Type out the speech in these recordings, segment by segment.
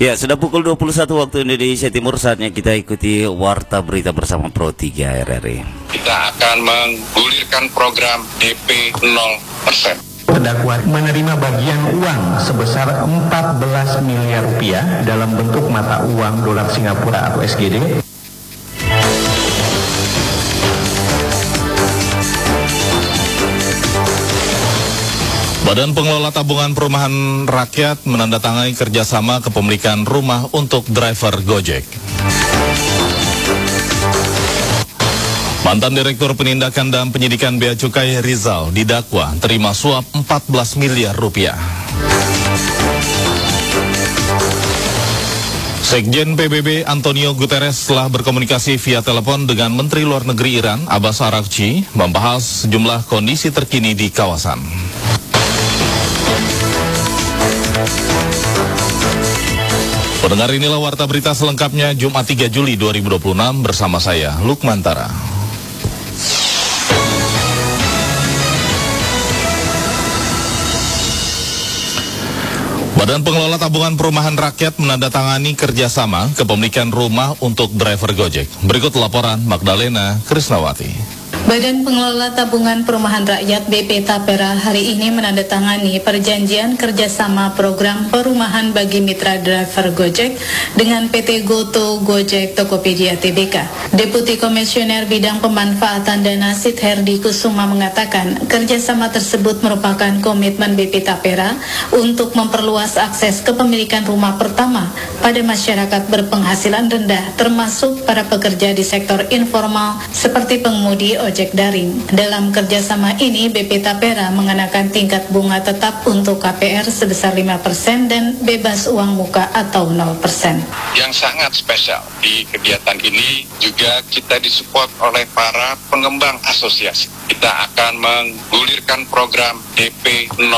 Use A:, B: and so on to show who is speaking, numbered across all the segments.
A: Ya, sudah pukul 21 waktu Indonesia Timur, saatnya kita ikuti Warta Berita bersama Pro 3 RRI.
B: Kita akan menggulirkan program DP 0%.
C: Terdakwa menerima bagian uang sebesar 14 miliar rupiah dalam bentuk mata uang dolar Singapura atau SGD.
D: Badan Pengelola Tabungan Perumahan Rakyat menandatangani kerjasama kepemilikan rumah untuk driver Gojek. Mantan Direktur Penindakan dan Penyidikan Bea Cukai Rizal didakwa terima suap 14 miliar rupiah. Sekjen PBB Antonio Guterres telah berkomunikasi via telepon dengan Menteri Luar Negeri Iran Abbas Araghchi membahas sejumlah kondisi terkini di kawasan. Pendengar, inilah Warta Berita selengkapnya Jumat 3 Juli 2026 bersama saya, Lukman Tara. Badan Pengelola Tabungan Perumahan Rakyat menandatangani kerjasama kepemilikan rumah untuk driver Gojek. Berikut laporan Magdalena Krisnawati.
E: Badan Pengelola Tabungan Perumahan Rakyat BP Tapera hari ini menandatangani perjanjian kerjasama program perumahan bagi mitra driver Gojek dengan PT Goto Gojek Tokopedia Tbk. Deputi Komisioner Bidang Pemanfaatan Dana Sid Herdi Kusuma mengatakan kerjasama tersebut merupakan komitmen BP Tapera untuk memperluas akses kepemilikan rumah pertama pada masyarakat berpenghasilan rendah, termasuk para pekerja di sektor informal seperti pengemudi ojek daring. Dalam kerjasama ini, BP Tapera mengenakan tingkat bunga tetap untuk KPR sebesar 5% dan bebas uang muka atau 0%.
B: Yang sangat spesial di kegiatan ini juga kita disupport oleh para pengembang asosiasi. Kita akan menggulirkan program DP 0%.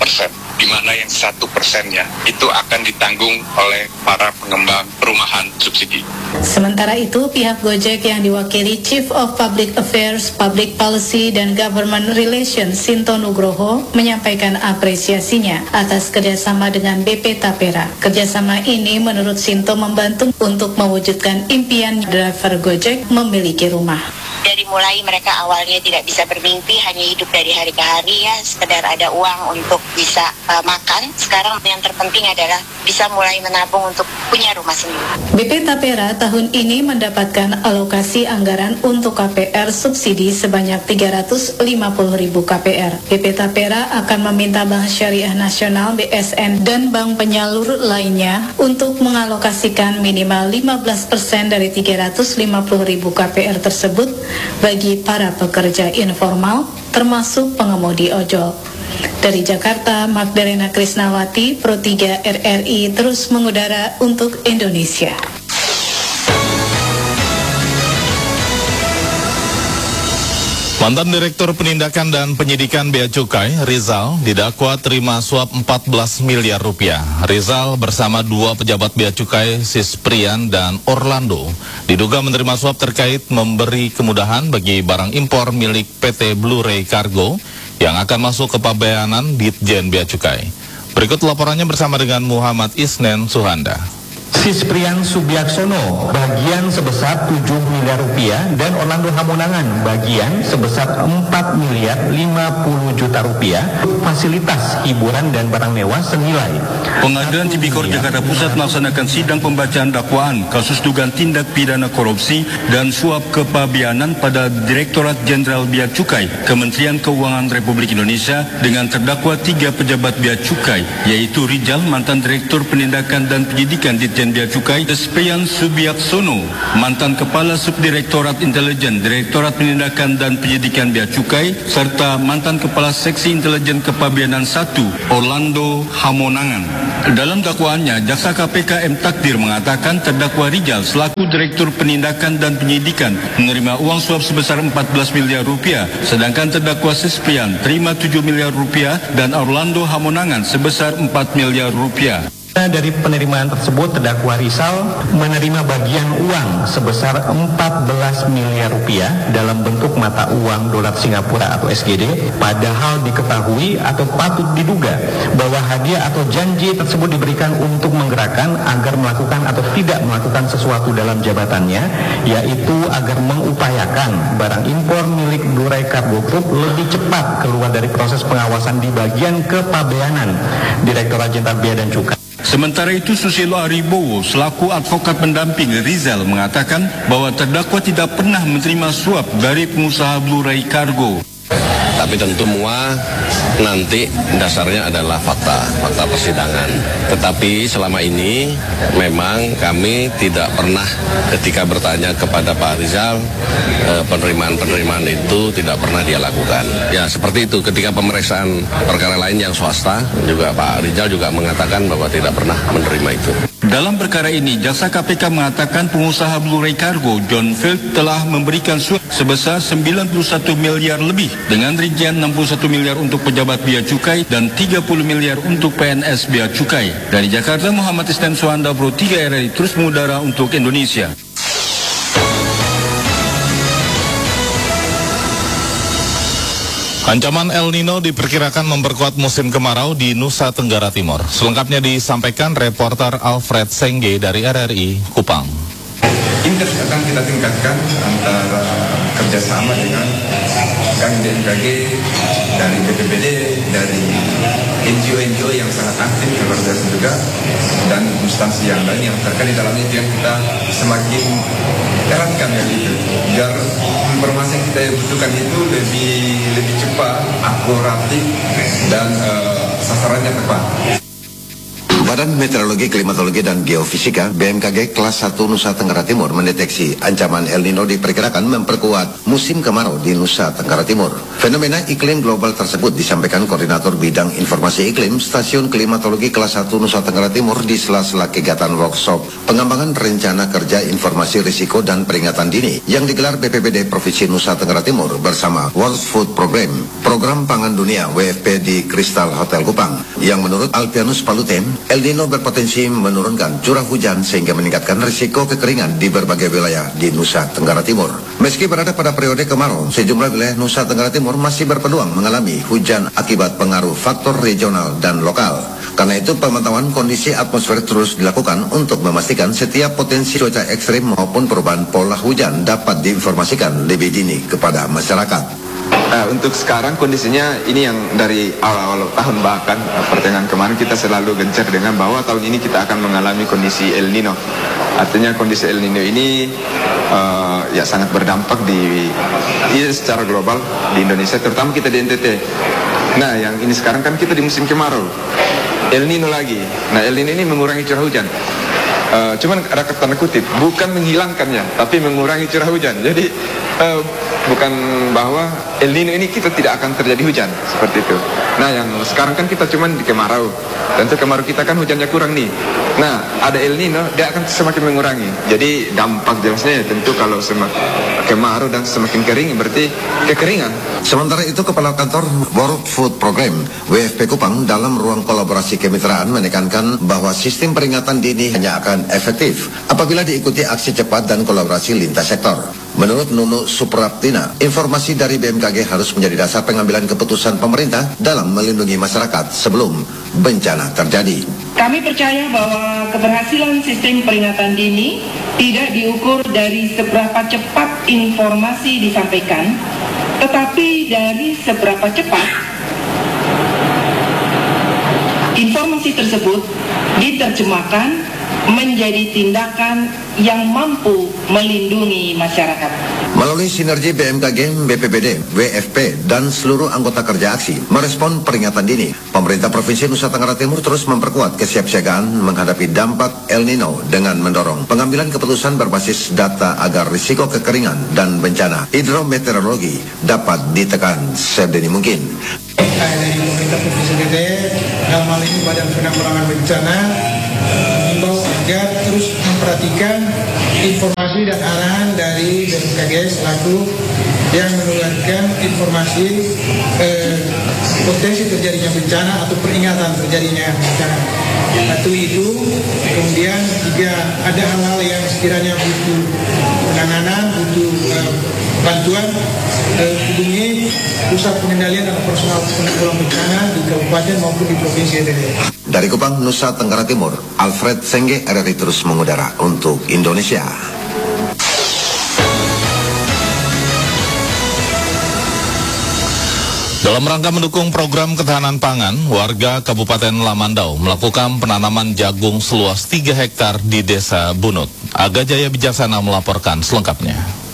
B: Di mana yang 1%-nya itu akan ditanggung oleh para pengembang perumahan subsidi.
E: Sementara itu, pihak Gojek yang diwakili Chief of Public Affairs, Public Policy, dan Government Relations Sinto Nugroho menyampaikan apresiasinya atas kerjasama dengan BP Tapera. Kerjasama ini menurut Sinto membantu untuk mewujudkan impian driver Gojek memiliki rumah.
F: Dari mulai mereka awalnya tidak bisa bermimpi, hanya hidup dari hari ke hari ya, sekedar ada uang untuk bisa makan. Sekarang yang terpenting adalah bisa mulai menabung untuk punya rumah sendiri.
E: BP Tapera tahun ini mendapatkan alokasi anggaran untuk KPR subsidi sebanyak 350.000 KPR. BP Tapera akan meminta Bank Syariah Nasional BSN dan bank penyalur lainnya untuk mengalokasikan minimal 15% dari 350.000 KPR tersebut bagi para pekerja informal termasuk pengemudi ojol. Dari Jakarta, Magdalena Krisnawati, Pro 3 RRI terus mengudara untuk Indonesia.
D: Mantan Direktur Penindakan dan Penyidikan Bea Cukai Rizal didakwa terima suap 14 miliar rupiah. Rizal bersama dua pejabat Bea Cukai Sisprian dan Orlando diduga menerima suap terkait memberi kemudahan bagi barang impor milik PT Blue Ray Cargo yang akan masuk ke pabeanan Ditjen Bea Cukai. Berikut laporannya bersama dengan Muhammad Isnen Suhanda.
C: Sisprian Subiaksono bagian sebesar 7 miliar rupiah dan Orlando Hamonangan bagian sebesar 4 miliar 50 juta rupiah fasilitas hiburan dan barang mewah senilai.
G: Pengadilan Tipikor Jakarta Pusat melaksanakan sidang pembacaan dakwaan kasus dugaan tindak pidana korupsi dan suap kepabianan pada Direktorat Jenderal Bea Cukai Kementerian Keuangan Republik Indonesia dengan terdakwa 3 pejabat Bea Cukai, yaitu Rizal, mantan Direktur Penindakan dan Penyidikan Ditjen Bea Cukai, Sisprian Subiaksono, mantan Kepala Subdirektorat Intelijen Direktorat Penindakan dan Penyidikan Bea Cukai, serta mantan Kepala Seksi Intelijen Kepabianan 1, Orlando Hamonangan. Dalam dakwaannya, Jaksa KPK M. Takdir mengatakan terdakwa Rizal selaku Direktur Penindakan dan Penyidikan menerima uang suap sebesar 14 miliar rupiah, sedangkan terdakwa Sisprian terima 7 miliar rupiah dan Orlando Hamonangan sebesar 4 miliar rupiah.
C: Dari penerimaan tersebut, terdakwa Rizal menerima bagian uang sebesar 14 miliar rupiah dalam bentuk mata uang dolar Singapura atau SGD, padahal diketahui atau patut diduga bahwa hadiah atau janji tersebut diberikan untuk menggerakkan agar melakukan atau tidak melakukan sesuatu dalam jabatannya, yaitu agar mengupayakan barang impor milik Durai Cargo Group lebih cepat keluar dari proses pengawasan di bagian kepabeanan Direktorat Jenderal Bea dan Cukai.
G: Sementara itu, Susilo Aribowo selaku advokat pendamping Rizal mengatakan bahwa terdakwa tidak pernah menerima suap dari pengusaha Blue Ray Cargo.
H: Tapi tentu semua nanti dasarnya adalah fakta persidangan. Tetapi selama ini memang kami tidak pernah ketika bertanya kepada Pak Rizal, penerimaan itu tidak pernah dia lakukan. Ya seperti itu, ketika pemeriksaan perkara lain yang swasta, juga Pak Rizal juga mengatakan bahwa tidak pernah menerima itu.
G: Dalam perkara ini, jaksa KPK mengatakan pengusaha Blue Ray Cargo John Field telah memberikan suap sebesar 91 miliar lebih dengan rincian 61 miliar untuk pejabat bea cukai dan 30 miliar untuk PNS bea cukai. Dari Jakarta, Muhammad Isnan Suhanda, Pro 3 RRI terus mengudara untuk Indonesia.
D: Ancaman El Nino diperkirakan memperkuat musim kemarau di Nusa Tenggara Timur. Selengkapnya disampaikan reporter Alfred Sengge dari RRI Kupang.
I: Ini terus akan kita tingkatkan antara kerjasama dengan BMKG, dari BPBD, dari NGO yang sangat aktif luar biasa juga, dan instansi yang lain yang terkait di dalamnya, itu yang kita semakin eratkan ya gitu, biar informasi yang kita butuhkan itu lebih cepat, akuratif, dan sasarannya tepat.
J: Badan Meteorologi, Klimatologi, dan Geofisika BMKG kelas 1 Nusa Tenggara Timur mendeteksi ancaman El Nino diperkirakan memperkuat musim kemarau di Nusa Tenggara Timur. Fenomena iklim global tersebut disampaikan Koordinator Bidang Informasi Iklim Stasiun Klimatologi kelas 1 Nusa Tenggara Timur di sela-sela kegiatan workshop pengembangan rencana kerja informasi risiko dan peringatan dini yang digelar BPBD Provinsi Nusa Tenggara Timur bersama World Food Program, Program Pangan Dunia WFP di Crystal Hotel Kupang, yang menurut Alpianus Palutem, El Nino berpotensi menurunkan curah hujan sehingga meningkatkan risiko kekeringan di berbagai wilayah di Nusa Tenggara Timur. Meski berada pada periode kemarau, sejumlah wilayah Nusa Tenggara Timur masih berpeluang mengalami hujan akibat pengaruh faktor regional dan lokal. Karena itu pemantauan kondisi atmosfer terus dilakukan untuk memastikan setiap potensi cuaca ekstrim maupun perubahan pola hujan dapat diinformasikan lebih dini kepada masyarakat.
I: Untuk sekarang kondisinya ini yang dari awal tahun, bahkan pertengahan kemarin kita selalu gencar dengan bahwa tahun ini kita akan mengalami kondisi El Nino. Artinya kondisi El Nino ini ya sangat berdampak secara global di Indonesia, terutama kita di NTT. Nah, yang ini sekarang kan kita di musim kemarau, El Nino lagi. Nah, El Nino ini mengurangi curah hujan. Cuman ada tanda kutip, bukan menghilangkannya, tapi mengurangi curah hujan. Jadi bukan bahwa El Nino ini kita tidak akan terjadi hujan seperti itu. Nah, yang sekarang kan kita cuman di kemarau. Tentu kemarau kita kan hujannya kurang nih. Nah, ada El Nino, dia akan semakin mengurangi. Jadi dampak jelasnya tentu kalau semakin kemarau dan semakin kering berarti kekeringan.
J: Sementara itu, Kepala Kantor World Food Program WFP Kupang dalam ruang kolaborasi kemitraan menekankan bahwa sistem peringatan dini hanya akan efektif apabila diikuti aksi cepat dan kolaborasi lintas sektor. Menurut Nunu Supraptina, informasi dari BMKG harus menjadi dasar pengambilan keputusan pemerintah dalam melindungi masyarakat sebelum bencana terjadi.
K: Kami percaya bahwa keberhasilan sistem peringatan dini tidak diukur dari seberapa cepat informasi disampaikan, tetapi dari seberapa cepat informasi tersebut diterjemahkan menjadi tindakan yang mampu melindungi masyarakat.
J: Melalui sinergi BMKG, BPBD, WFP, dan seluruh anggota kerja aksi merespon peringatan dini, pemerintah Provinsi Nusa Tenggara Timur terus memperkuat kesiapsiagaan menghadapi dampak El Nino dengan mendorong pengambilan keputusan berbasis data agar risiko kekeringan dan bencana hidrometeorologi dapat ditekan sedini mungkin.
L: Dari pemerintah Provinsi NTT, dalam hal ini Badan Penanggulangan Bencana, mengimbau agar terus memperhatikan informasi dan arahan dari BMKG selaku yang menularkan informasi potensi terjadinya bencana atau peringatan terjadinya bencana. Satu itu, kemudian jika ada hal-hal yang sekiranya butuh penanganan, butuh bantuan, hubungi pusat pengendalian dan operasional penanggulangan bencana di kabupaten maupun di provinsi NTT.
J: Dari Kupang, Nusa Tenggara Timur, Alfred Sengge, RRI terus mengudara untuk Indonesia.
D: Dalam rangka mendukung program ketahanan pangan, warga Kabupaten Lamandau melakukan penanaman jagung seluas 3 hektar di Desa Bunut. Aga Jaya Bijaksana melaporkan selengkapnya.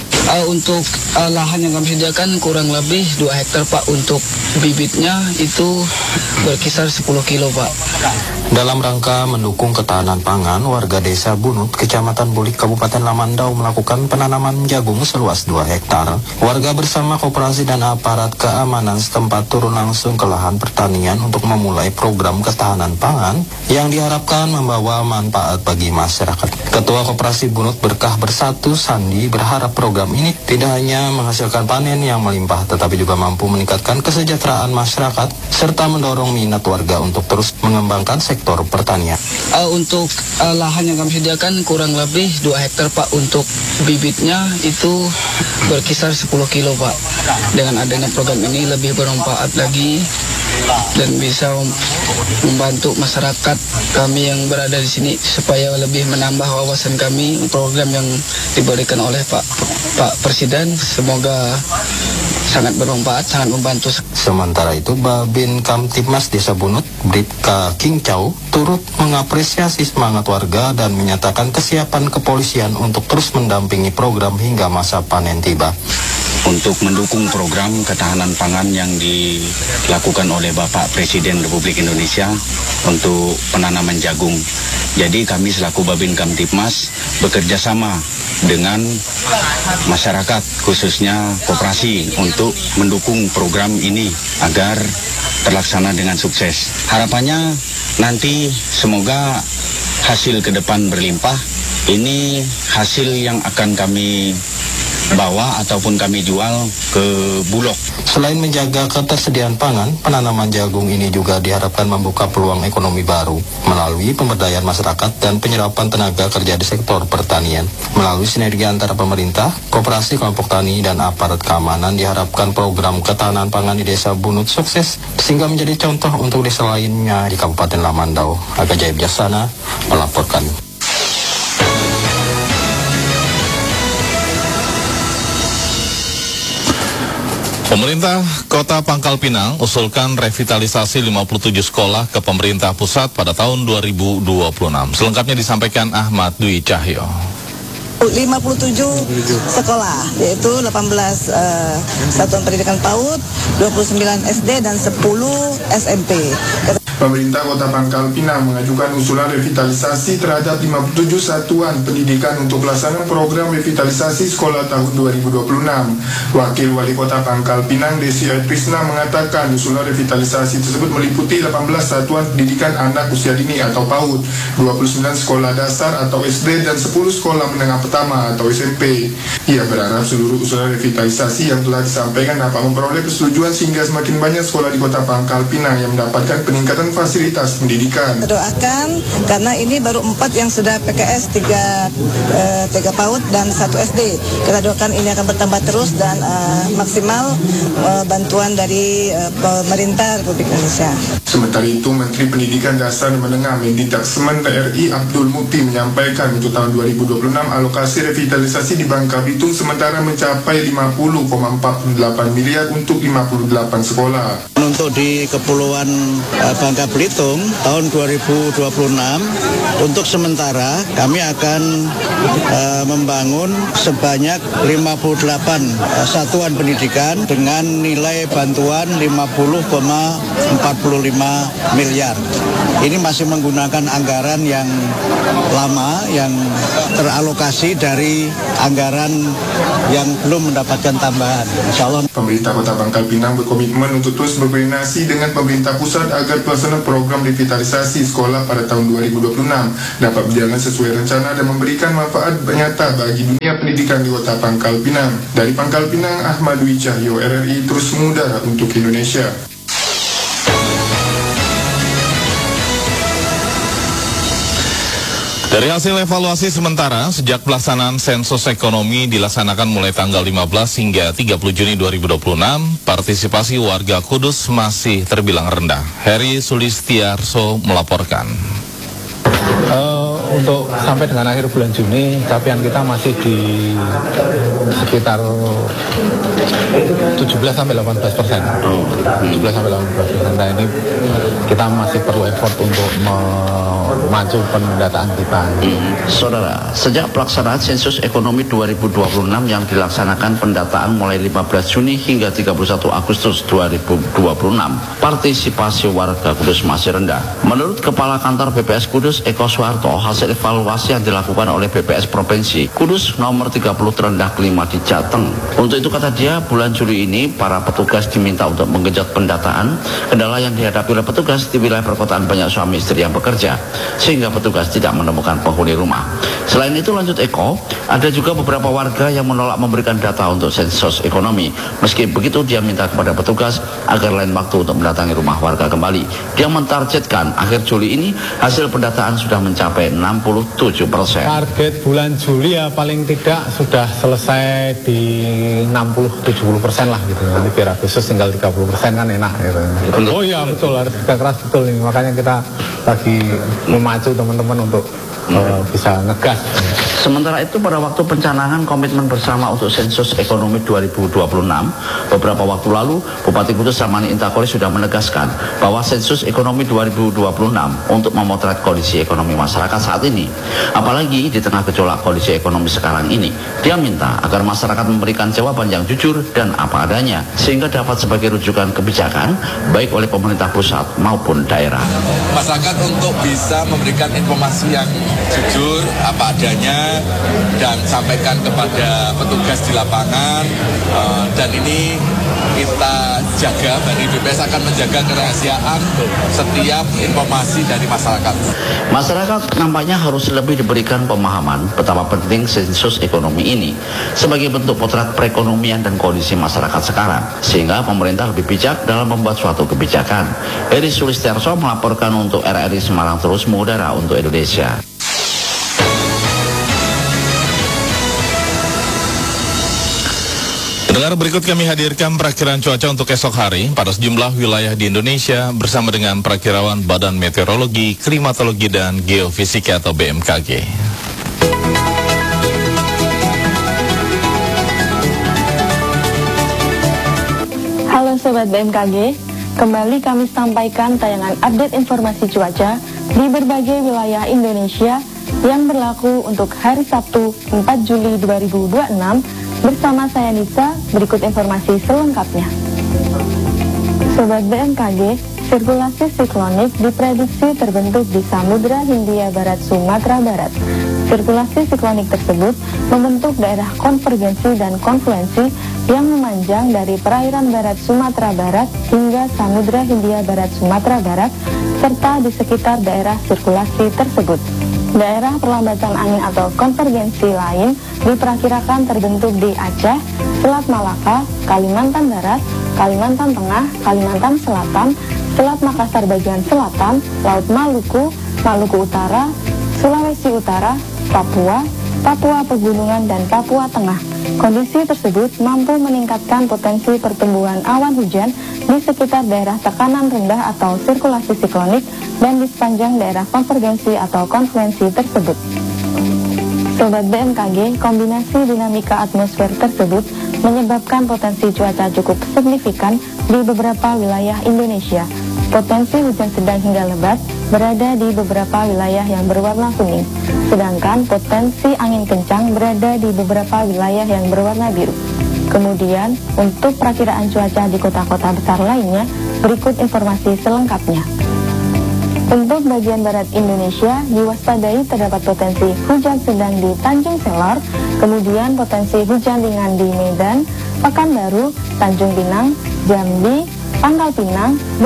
M: Untuk lahan yang kami sediakan kurang lebih 2 hektar Pak. Untuk bibitnya itu berkisar 10 kilo Pak.
N: Dalam rangka mendukung ketahanan pangan, warga Desa Bunut, Kecamatan Bulik, Kabupaten Lamandau melakukan penanaman jagung seluas 2 hektar. Warga bersama koperasi dan aparat keamanan setempat turun langsung ke lahan pertanian untuk memulai program ketahanan pangan yang diharapkan membawa manfaat bagi masyarakat. Ketua Koperasi Bunut Berkah Bersatu, Sandi, berharap program ini tidak hanya menghasilkan panen yang melimpah, tetapi juga mampu meningkatkan kesejahteraan masyarakat serta mendorong minat warga untuk terus mengembangkan sektor pertanian.
M: Untuk lahan yang kami sediakan kurang lebih 2 hektar Pak. Untuk bibitnya itu berkisar 10 kilo Pak. Dengan adanya program ini lebih bermanfaat lagi dan bisa membantu masyarakat kami yang berada di sini supaya lebih menambah wawasan kami. Program yang diberikan oleh Pak Presiden semoga sangat bermanfaat, sangat membantu.
N: Sementara itu, Babin Kamtibmas Desa Bunut, Bribka King Chow, turut mengapresiasi semangat warga dan menyatakan kesiapan kepolisian untuk terus mendampingi program hingga masa panen tiba.
O: Untuk mendukung program ketahanan pangan yang dilakukan oleh Bapak Presiden Republik Indonesia untuk penanaman jagung. Jadi kami selaku Babin Kamtibmas bekerja sama dengan masyarakat, khususnya koperasi, untuk mendukung program ini agar terlaksana dengan sukses. Harapannya nanti semoga hasil ke depan berlimpah. Ini hasil yang akan kami bawa ataupun kami jual ke Bulog.
N: Selain menjaga ketersediaan pangan, penanaman jagung ini juga diharapkan membuka peluang ekonomi baru melalui pemberdayaan masyarakat dan penyerapan tenaga kerja di sektor pertanian. Melalui sinergi antara pemerintah, koperasi, kelompok tani, dan aparat keamanan, diharapkan program ketahanan pangan di Desa Bunut sukses sehingga menjadi contoh untuk desa lainnya di Kabupaten Lamandau. Aga Jaya Bijaksana melaporkan.
D: Pemerintah Kota Pangkal Pinang usulkan revitalisasi 57 sekolah ke pemerintah pusat pada tahun 2026. Selengkapnya disampaikan Ahmad Dwi Cahyo.
P: 57 sekolah, yaitu 18 satuan pendidikan PAUD, 29 SD dan 10 SMP.
Q: Pemerintah Kota Pangkal Pinang mengajukan usulan revitalisasi terhadap 57 satuan pendidikan untuk pelaksanaan program revitalisasi sekolah tahun 2026. Wakil Wali Kota Pangkal Pinang, Desi Trisna, mengatakan usulan revitalisasi tersebut meliputi 18 satuan pendidikan anak usia dini atau PAUD, 29 sekolah dasar atau SD, dan 10 sekolah menengah pertama atau SMP. Ia berharap seluruh usulan revitalisasi yang telah disampaikan dapat memperoleh persetujuan sehingga semakin banyak sekolah di Kota Pangkal Pinang yang mendapatkan peningkatan fasilitas pendidikan.
P: Doakan karena ini baru 4 yang sudah PKS, 3 PAUD dan 1 SD. Kita doakan ini akan bertambah terus dan maksimal bantuan dari pemerintah Republik Indonesia.
Q: Sementara itu, Menteri Pendidikan Dasar dan Menengah Mendikbud RI Abdul Muti menyampaikan untuk tahun 2026 alokasi revitalisasi di Bangka Belitung sementara mencapai 50,48 miliar untuk 58 sekolah.
R: Untuk di Kepulauan Bangka Belitung tahun 2026 untuk sementara kami akan membangun sebanyak 58 satuan pendidikan dengan nilai bantuan 50,45 miliar. Ini masih menggunakan anggaran yang lama yang teralokasi dari anggaran yang belum mendapatkan tambahan. Insya Allah.
Q: Pemerintah Kota Pangkal Pinang berkomitmen untuk terus berkoordinasi dengan pemerintah pusat agar pelaksanaan program revitalisasi sekolah pada tahun 2026 dapat berjalan sesuai rencana dan memberikan manfaat nyata bagi dunia pendidikan di Kota Pangkal Pinang. Dari Pangkal Pinang, Ahmad Dwi Cahyo, RRI terus mengudara untuk Indonesia.
D: Dari hasil evaluasi sementara, sejak pelaksanaan sensus ekonomi dilaksanakan mulai tanggal 15 hingga 30 Juni 2026, partisipasi warga Kudus masih terbilang rendah. Heri Sulistiarso melaporkan.
S: Untuk sampai dengan akhir bulan Juni, capaian kita masih di sekitar 17-18%. 17-18%. Nah, ini kita masih perlu effort untuk memacu pendataan kita.
T: Saudara, sejak pelaksanaan sensus ekonomi 2026 yang dilaksanakan pendataan mulai 15 Juni hingga 31 Agustus 2026, partisipasi warga Kudus masih rendah. Menurut Kepala Kantor BPS Kudus, Eko Suharto, hasil evaluasi yang dilakukan oleh BPS Provinsi Kudus nomor 30 terendah kelima di Jateng. Untuk itu, kata dia, bulan Juli ini para petugas diminta untuk menggenjot pendataan. Kendala yang dihadapi oleh petugas di wilayah perkotaan banyak suami istri yang bekerja, sehingga petugas tidak menemukan penghuni rumah. Selain itu, lanjut Eko, ada juga beberapa warga yang menolak memberikan data untuk sensus ekonomi. Meski begitu, dia minta kepada petugas agar lain waktu untuk mendatangi rumah warga kembali. Dia mentargetkan akhir Juli ini hasil pendataan sudah mencapai 67%.
S: Target bulan Juli ya paling tidak sudah selesai di 60-70% lah gitu. Nanti biar Agustus tinggal 30% kan enak gitu. Oh iya betul, harus kerja keras betul ini. Makanya kita lagi memacu teman-teman untuk bisa ngegas.
T: Sementara itu, pada waktu pencanangan komitmen bersama untuk sensus ekonomi 2026, beberapa waktu lalu Bupati Kudus Ramani Intakoli sudah menegaskan bahwa sensus ekonomi 2026 untuk memotret kondisi ekonomi masyarakat saat ini. Apalagi di tengah gejolak kondisi ekonomi sekarang ini, dia minta agar masyarakat memberikan jawaban yang jujur dan apa adanya, sehingga dapat sebagai rujukan kebijakan baik oleh pemerintah pusat maupun daerah.
U: Masyarakat untuk bisa memberikan informasi yang jujur, apa adanya, dan sampaikan kepada petugas di lapangan, dan ini kita jaga, dari BPS akan menjaga kerahasiaan setiap informasi dari masyarakat.
T: Masyarakat nampaknya harus lebih diberikan pemahaman betapa penting sensus ekonomi ini sebagai bentuk potret perekonomian dan kondisi masyarakat sekarang, sehingga pemerintah lebih bijak dalam membuat suatu kebijakan. Heri Sulistiarso melaporkan untuk RRI Semarang terus mengudara untuk Indonesia.
D: Pendengar, berikut kami hadirkan perakiran cuaca untuk esok hari pada sejumlah wilayah di Indonesia bersama dengan perakirawan Badan Meteorologi, Klimatologi, dan Geofisika atau BMKG.
V: Halo Sobat BMKG, kembali kami sampaikan tayangan update informasi cuaca di berbagai wilayah Indonesia yang berlaku untuk hari Sabtu 4 Juli 2026. Bersama saya Nisa, berikut informasi selengkapnya. Sobat BMKG, sirkulasi siklonik diprediksi terbentuk di Samudra Hindia Barat Sumatera Barat. Sirkulasi siklonik tersebut membentuk daerah konvergensi dan konfluensi yang memanjang dari perairan barat Sumatera Barat hingga Samudra Hindia Barat Sumatera Barat, serta di sekitar daerah sirkulasi tersebut. Daerah perlambatan angin atau konvergensi lain diperkirakan terbentuk di Aceh, Selat Malaka, Kalimantan Barat, Kalimantan Tengah, Kalimantan Selatan, Selat Makassar bagian selatan, Laut Maluku, Maluku Utara, Sulawesi Utara, Papua, Papua Pegunungan, dan Papua Tengah. Kondisi tersebut mampu meningkatkan potensi pertumbuhan awan hujan di sekitar daerah tekanan rendah atau sirkulasi siklonik dan di sepanjang daerah konvergensi atau konfluensi tersebut. Sobat BMKG, kombinasi dinamika atmosfer tersebut menyebabkan potensi cuaca cukup signifikan di beberapa wilayah Indonesia. Potensi hujan sedang hingga lebat berada di beberapa wilayah yang berwarna kuning, sedangkan potensi angin kencang berada di beberapa wilayah yang berwarna biru. Kemudian, untuk perakiraan cuaca di kota-kota besar lainnya, berikut informasi selengkapnya. Untuk bagian barat Indonesia, diwaspadai terdapat potensi hujan sedang di Tanjung Selor, kemudian potensi hujan ringan di Medan, Pekanbaru, Tanjung Pinang, Jambi, Pangkal Pinang,